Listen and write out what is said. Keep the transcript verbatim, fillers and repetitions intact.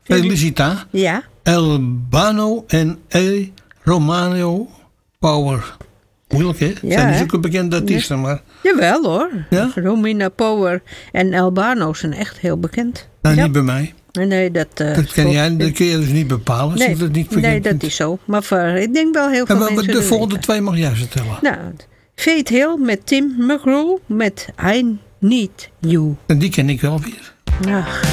Felicita. Ja. Albano en E. Romano Power. Moeilijk, hè? Ja, zijn niet hè? zulke bekende artiesten, maar... Jawel hoor. Ja? Romina Power en Albano zijn echt heel bekend. Nou, Ja. niet bij mij. Nee, dat... Uh, Dat kan jij, dat kun je dus niet bepalen. Als nee, je dat niet bekend nee, dat vindt. is zo. Maar voor, ik denk wel heel veel En, maar, mensen de dat volgende weten. twee mag jij vertellen. Nou, Faith Hill met Tim McGraw met I Need You. En die ken ik wel weer. Ach.